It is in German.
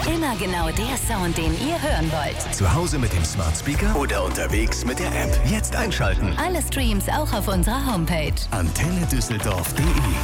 Immer genau der Sound, den ihr hören wollt. Zu Hause mit dem Smart Speaker oder unterwegs mit der App. Jetzt einschalten. Alle Streams auch auf unserer Homepage. AntenneDüsseldorf.de